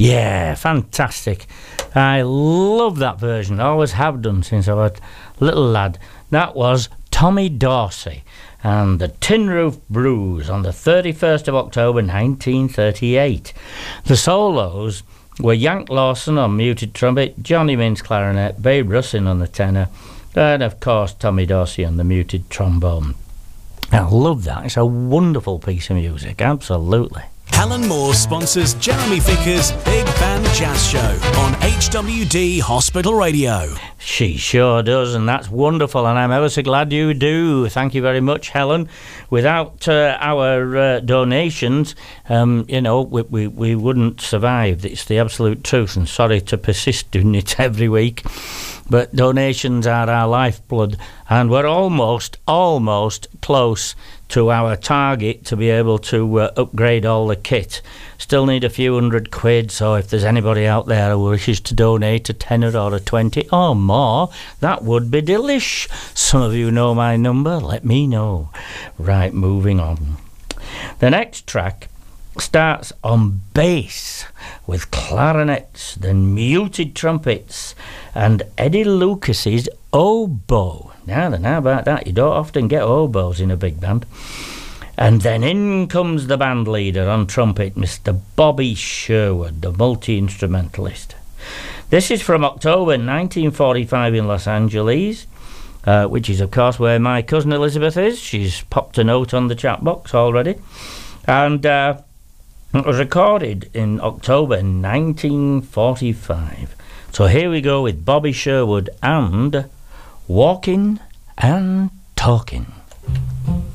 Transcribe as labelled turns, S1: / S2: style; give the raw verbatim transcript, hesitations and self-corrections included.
S1: Yeah, fantastic. I love that version. I always have done since I was a little lad. That was Tommy Dorsey and the Tin Roof Blues on the thirty-first of October nineteen thirty-eight. The solos were Yank Lawson on muted trumpet, Johnny Mintz clarinet, Babe Russin on the tenor, and of course Tommy Dorsey on the muted trombone. I love that. It's a wonderful piece of music, absolutely.
S2: Helen Moore sponsors Jeremy Vickers' Big Band Jazz Show on H W D Hospital Radio.
S1: She sure does, and that's wonderful, and I'm ever so glad you do. Thank you very much, Helen. Without uh, our uh, donations, um, you know, we, we, we wouldn't survive. It's the absolute truth, and sorry to persist doing it every week. But donations are our lifeblood, and we're almost, almost close to our target to be able to uh, upgrade all the kit. Still need a few hundred quid, so if there's anybody out there who wishes to donate a tenner or a twenty or more, that would be delish. Some of you know my number, let me know. Right, moving on. The next track starts on bass with clarinets, then muted trumpets, and Eddie Lucas's oboe. Now then, how about that? You don't often get oboes in a big band. And then in comes the band leader on trumpet, Mister Bobby Sherwood, the multi-instrumentalist. This is from October nineteen forty-five in Los Angeles, uh, which is, of course, where my cousin Elizabeth is. She's popped a note on the chat box already. And uh, it was recorded in October nineteen forty-five. So here we go with Bobby Sherwood and Walking and Talking.